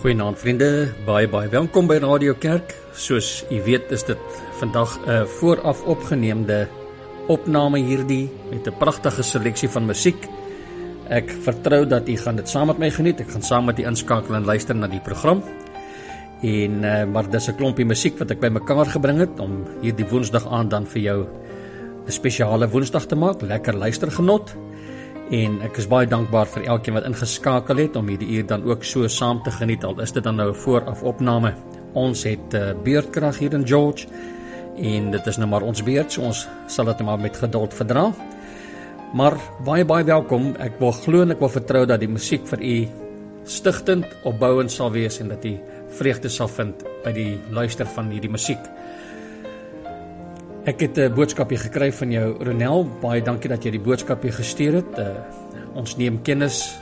Goeienaand vriende, baie welkom by Radio Kerk. Soos u weet is dit vandag 'n vooraf opgeneemde opname hierdie met 'n pragtige seleksie van musiek. Ek vertrou dat u gaan dit saam met my geniet. Ek gaan saam met u inskakel en luister na die program. Maar dis 'n klompie musiek wat ek bymekaar gebring het om hierdie Woensdag aand dan vir jou 'n spesiale Woensdag te maak. Lekker luistergenot. En ek is baie dankbaar vir elkeen wat ingeskakel het om hierdie uur dan ook so saam te geniet, al is dit dan nou 'n vooraf opname. Ons het beurtkrag hier in George en dit is nou maar ons beurt, so ons sal dit maar met geduld verdra. Maar baie welkom. Ek wil glo en ek wil vertrou dat die musiek vir u stigtend, opbouend sal wees en dat u vreugde sal vind by die luister van hierdie musiek. Ek het 'n boodskapie gekry van jou, Ronel. Baie dankie dat jy die boodskapie gestuur het. Ons neem kennis.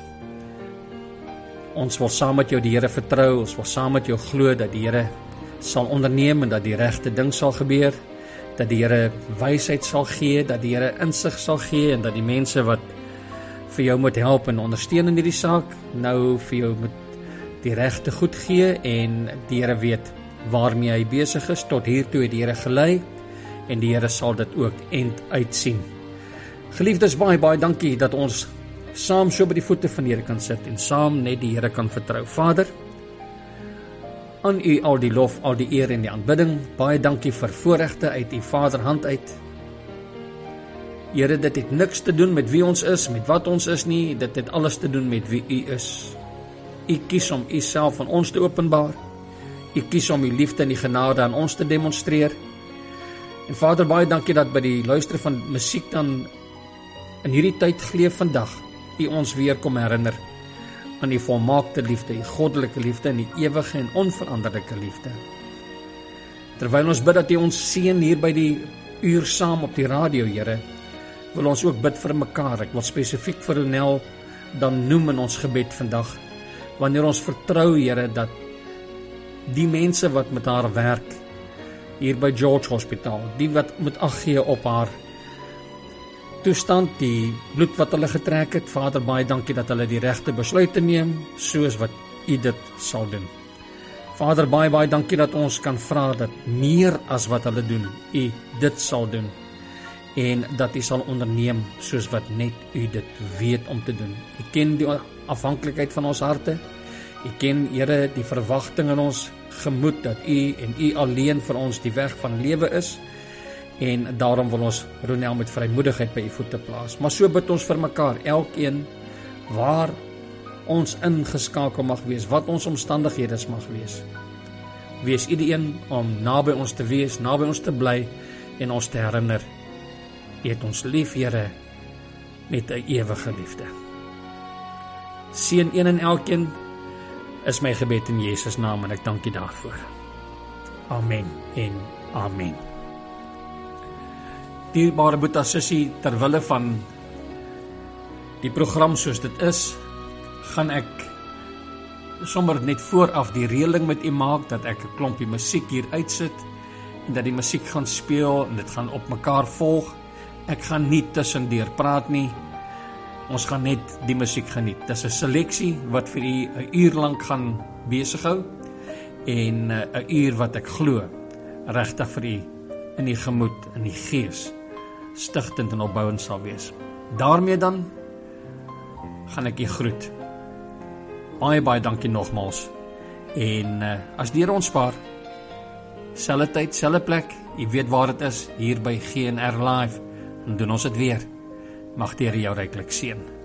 Ons wil saam met jou die Here vertrou. Ons wil saam met jou glo dat die Here sal onderneem en dat die regte ding sal gebeur. Dat die Here wysheid sal gee, dat die Here insig sal gee en dat die mense wat vir jou moet help en ondersteun in hierdie saak, nou vir jou moet die regte goed gee en die Here weet waarmee hy besig is. Tot hiertoe het die Here gelei. En die Here sal dit ook end uitsien. Geliefdes, baie dankie dat ons saam so by die voete van die Here kan sit en saam net die Here kan vertrou. Vader, aan u al die lof, al die eer en die aanbidding. Baie dankie vir voorregte uit u Vaderhand uit. Here, dit het niks te doen met wie ons is, met wat ons is nie. Dit het alles te doen met wie u is. U kies om u self aan ons te openbaar. U kies om u liefde en die genade aan ons te demonstreer. En Vader, baie dankie dat by die luister van musiek dan in hierdie tyd geleef vandag, u ons weer kom herinner aan die volmaakte liefde, die goddelike liefde en die ewige en onveranderlike liefde. Terwyl ons bid dat u ons seën hier by die uur saam op die radio, Here, wil ons ook bid vir mekaar. Ek wil spesifiek vir Ronel dan noem in ons gebed vandag, wanneer ons vertrou, Here, dat die mense wat met haar werk, hier by George Hospitaal, die wat moet ag gee op haar toestand, die bloed wat hulle getrek het, Vader, baie dankie dat hulle die regte besluite neem, soos wat u dit sal doen. Vader, baie dankie dat ons kan vra dat meer as wat hulle doen, u dit sal doen, en dat u sal onderneem, soos wat net u dit weet om te doen. U ken die afhanklikheid van ons harte, u ken, Here, die verwagting in ons gemoed, dat u en u alleen vir ons die weg van lewe is, en daarom wil ons Ronel met vrymoedigheid by u voete plaas. Maar so bid ons vir mekaar, elkeen waar ons ingeskakel mag wees, wat ons omstandighede mag wees. Wees u die een om naby ons te wees, naby ons te bly en ons te herinner, u het ons lief, Here, met 'n ewige liefde. Seën een en elkeen, is my gebed in Jesus naam en ek dank u daarvoor. Amen en amen. Dierbare Boeta Sissie, terwille van die program soos dit is, gaan ek sommer net vooraf die reëling met u maak, dat ek 'n klompie musiek hier uitsit, en dat die musiek gaan speel, en dit gaan op mekaar volg. Ek gaan nie tussendeur praat nie, ons gaan net die musiek geniet. Dis 'n seleksie wat vir u 'n uur lank gaan besighou, en 'n uur wat ek glo regtig vir u in die gemoed, in die gees stigtend en opbouend sal wees. Daarmee dan gaan ek u groet. Baie dankie nogmaals. En as die Here ons spaar, selfe tyd, selfe plek, u weet waar dit is, hier by GNR Live, en doen ons dit weer. Mag die Here jou ryklik seën.